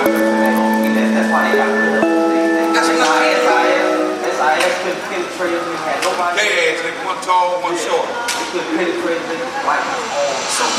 That's why they got rid of them. That's SIS couldn't penetrate us. We had nobody. They had one tall, one short. We couldn't penetrate them like